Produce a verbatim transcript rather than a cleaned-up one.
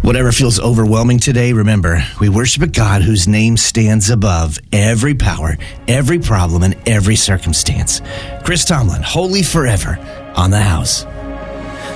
Whatever feels overwhelming today, remember, we worship a God whose name stands above every power, every problem, and every circumstance. Chris Tomlin, Holy Forever, on The House.